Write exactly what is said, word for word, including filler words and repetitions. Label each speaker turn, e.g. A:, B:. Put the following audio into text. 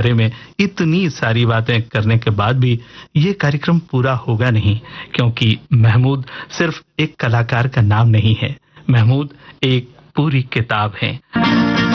A: बारे में इतनी सारी बातें करने के बाद भी ये कार्यक्रम पूरा होगा नहीं, क्योंकि महमूद सिर्फ एक कलाकार का नाम नहीं है, महमूद एक पूरी किताब है।